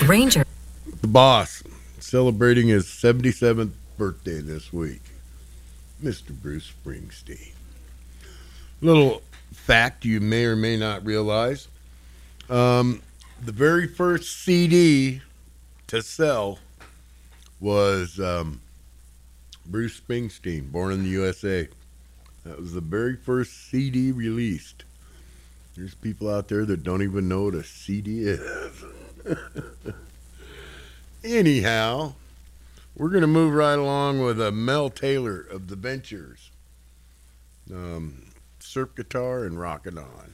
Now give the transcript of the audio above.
Ranger. The boss celebrating his 77th birthday this week, Mr. Bruce Springsteen. Little fact you may or may not realize, the very first CD to sell was Bruce Springsteen, Born in the USA. That was the very first CD released. There's people out there that don't even know what a CD is. Anyhow, we're going to move right along with Mel Taylor of The Ventures. Surf guitar and rockin' on.